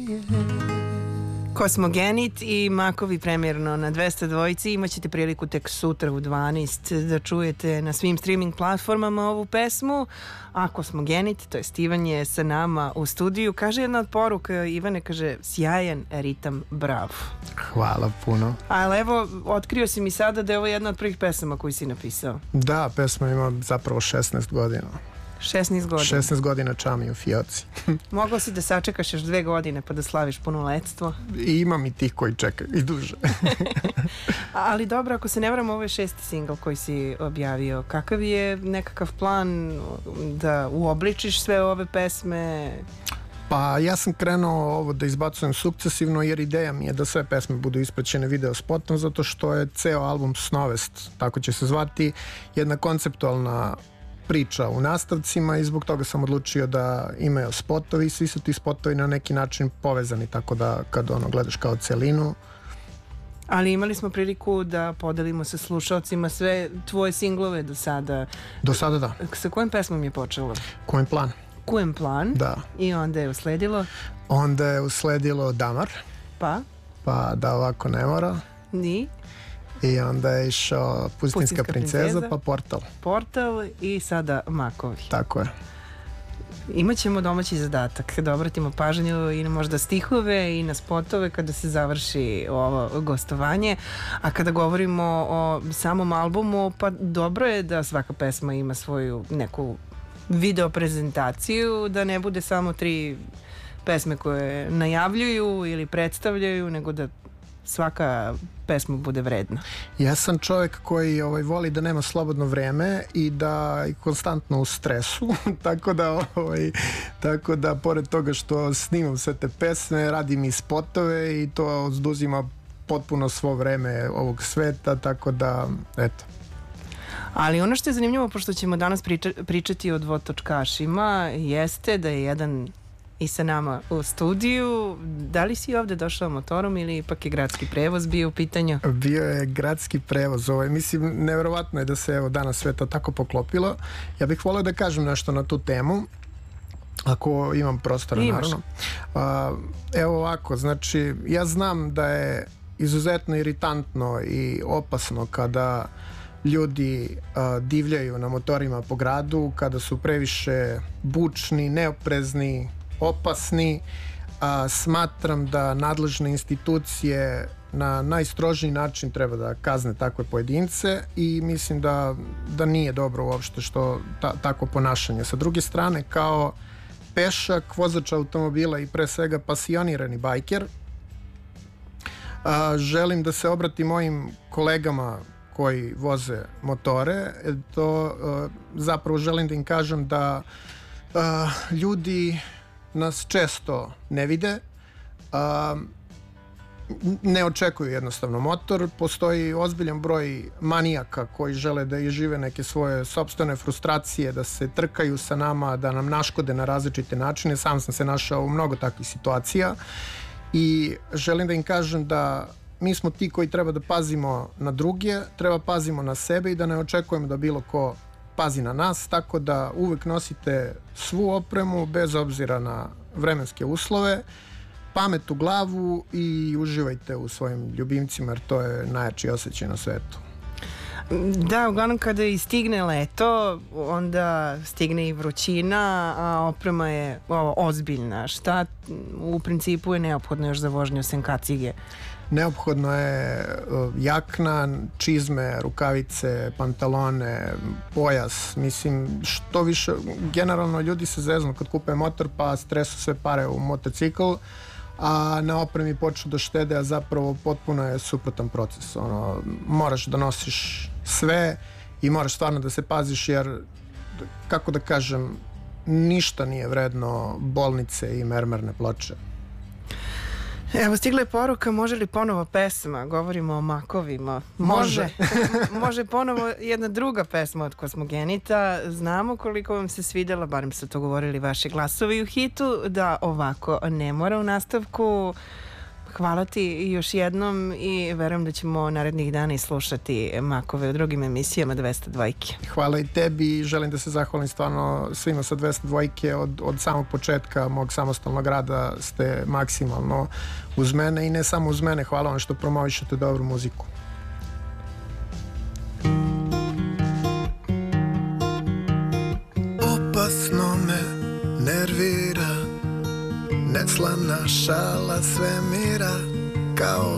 Kosmogenit i Makovi premjerno na 202. Imaćete priliku tek sutra u 12 da čujete na svim streaming platformama ovu pesmu. A Kosmogenit, to je Ivan, je sa nama u studiju. Kaže jedna od poruka, Ivane, kaže sjajan ritam, bravo. Hvala puno. Ali evo, otkrio si mi sada da je ovo jedna od prvih pesama koju si napisao. Da, pesma ima zapravo 16 godina. 16 godina. 16 godina čami u fioci. Mogao si da sačekaš još 2 godine pa da slaviš punoletstvo. I imam i tih koji čekaju i duže. Ali dobro, ako se ne varam, ovo je 6. singl koji si objavio. Kakav je nekakav plan da uobličiš sve ove pesme? Pa ja sam krenuo ovo da izbacujem sukcesivno jer ideja mi je da sve pesme budu ispraćene video spotom, zato što je ceo album Snovest, tako će se zvati, jedna konceptualna priča u nastavcima i zbog toga sam odlučio da imaju spotovi i svi su ti spotovi na neki način povezani, tako da kad gledaš kao celinu. Ali imali smo priliku da podelimo sa slušalcima sve tvoje singlove do sada. Do sada da. Sa kojim pesmom je počelo? Kojim plan? Kojim plan? Da. I onda je usledilo? Onda je usledilo Damar. Pa? Pa da ovako ne mora. Ni? I onda je išao Pustinska princeza, pa Portal. Portal i sada Makovi. Tako je. Imaćemo domaći zadatak da obratimo pažnju i na možda stihove i na spotove kada se završi ovo gostovanje. A kada govorimo o samom albumu, pa dobro je da svaka pesma ima svoju neku video prezentaciju, da ne bude samo 3 pesme koje najavljuju ili predstavljaju, nego da svaka pesma bude vredna. Ja sam čovjek koji voli da nema slobodno vreme i da je konstantno u stresu, tako da pored toga što snimam sve te pesme, radim i spotove i to oduzima potpuno svo vreme ovog sveta, tako da eto. Ali ono što je zanimljivo, pošto ćemo danas pričati o dvotočkašima, jeste da je jedan i sa nama u studiju. Da li si ovde došao motorom ili ipak je gradski prevoz bio u pitanju? Bio je gradski prevoz. Mislim, nevjerovatno je da se danas sve to tako poklopilo. Ja bih volio da kažem nešto na tu temu, ako imam prostora, naravno. Evo ovako, znači, ja znam da je izuzetno iritantno i opasno kada ljudi divljaju na motorima po gradu, kada su previše bučni, neoprezni, opasni. Smatram da nadležne institucije na najstrožiji način treba da kazne takve pojedince i mislim da nije dobro uopšte što tako ponašanje. Sa druge strane, kao pešak, vozač automobila i pre svega pasionirani bajker, želim da se obratim mojim kolegama koji voze motore. Zapravo želim da im kažem da ljudi nas često ne vide, ne očekuju jednostavno motor. Postoji ozbiljan broj manijaka koji žele da žive neke svoje sopstvene frustracije, da se trkaju sa nama, da nam naškode na različite načine. Sam sam se našao u mnogo takvih situacija i želim da im kažem da mi smo ti koji treba da pazimo na druge, treba pazimo na sebe i da ne očekujemo da bilo ko pazi na nas, tako da uvek nosite svu opremu bez obzira na vremenske uslove, pamet u glavu i uživajte u svojim ljubimcima jer to je najjači osjećaj na svetu. Da, uglavnom kada i stigne leto, onda stigne i vrućina, a oprema je ozbiljna. Šta u principu je neophodno još za vožnju osim kacige? Neophodno je jakna, čizme, rukavice, pantalone, pojas. Mislim, što više, generalno ljudi se zeznu kad kupe motor pa stresu sve pare u motocikl, a na opremi počnu da štede, a zapravo potpuno je suprotan proces. Moraš da nosiš sve i moraš stvarno da se paziš jer, kako da kažem, ništa nije vredno bolnice i mermerne ploče. Evo, stigla je poruka, može li ponovo pesma? Govorimo o Makovima. Može. Može ponovo jedna druga pesma od Kosmogenita. Znamo koliko vam se svidjela, barem su to govorili vaši glasovi u hitu, da ovako ne mora u nastavku. hvala ti još jednom i verujem da ćemo narednih dana i slušati Makove u drugim emisijama 202. Hvala i tebi i želim da se zahvalim stvarno svima sa 202. Od samog početka mog samostalnog rada ste maksimalno uz mene i ne samo uz mene, hvala vam što promovišete dobru muziku. Opasno me nervira neslana šala svemira kao